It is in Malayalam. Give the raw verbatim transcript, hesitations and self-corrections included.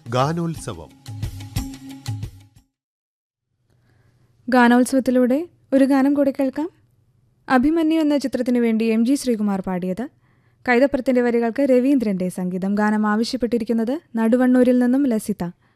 ഗാനോത്സവം. ഗാനോത്സവത്തിലൂടെ ഒരു ഗാനം കൂടി കേൾക്കാം. അഭിമന്യു എന്ന ചിത്രത്തിനു വേണ്ടി എം ജി ശ്രീകുമാർ പാടിയത്. കൈതപ്രത്തിന്റെ വരികൾക്ക് രവീന്ദ്രന്റെ സംഗീതം. ഗാനം ആവശ്യപ്പെട്ടിരിക്കുന്നത് നടുവണ്ണൂരിൽ നിന്നും ലസിത.